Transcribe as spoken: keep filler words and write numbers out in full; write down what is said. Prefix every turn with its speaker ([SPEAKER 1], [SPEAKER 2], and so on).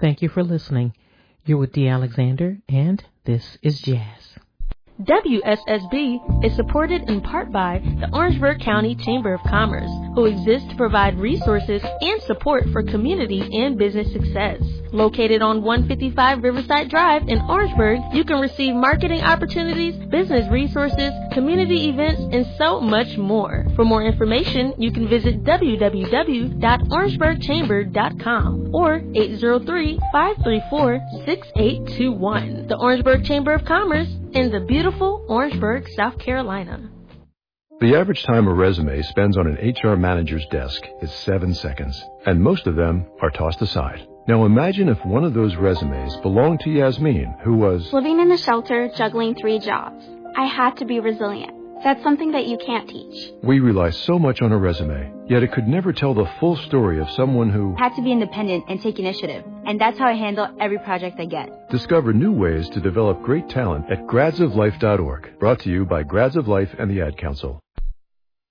[SPEAKER 1] Thank you for listening. You're with Dee Alexander, and this is Jazz.
[SPEAKER 2] W S S B is supported in part by the Orangeburg County Chamber of Commerce, who exists to provide resources and support for community and business success. Located on one fifty-five Riverside Drive in Orangeburg, you can receive marketing opportunities, business resources, community events, and so much more. For more information, you can visit w w w dot orangeburg chamber dot com or eight zero three, five three four, six eight two one. The Orangeburg Chamber of Commerce in the beautiful Orangeburg, South Carolina.
[SPEAKER 3] The average time a resume spends on an H R manager's desk is seven seconds, and most of them are tossed aside. Now imagine if one of those resumes belonged to Yasmin, who was
[SPEAKER 4] living in a shelter, juggling three jobs. I had to be resilient. That's something that you can't teach.
[SPEAKER 3] We rely so much on a resume, yet it could never tell the full story of someone who
[SPEAKER 5] had to be independent and take initiative. And that's how I handle every project I get.
[SPEAKER 3] Discover new ways to develop great talent at grads of life dot org. Brought to you by Grads of Life and the Ad Council.